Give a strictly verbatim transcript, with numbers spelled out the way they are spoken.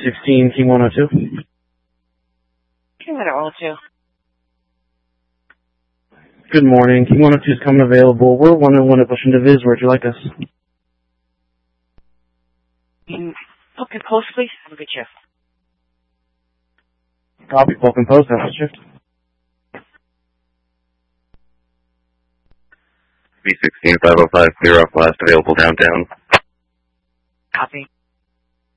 sixteen, King one oh two. King one oh two. Good morning. King one oh two is coming available. We're one oh one at Bush and DeViz. Where'd you like us? Mm, Polk and Post, please. Have a good shift. Copy. Polk and Post. Have a shift. B sixteen five oh five, clear off last available downtown. Copy.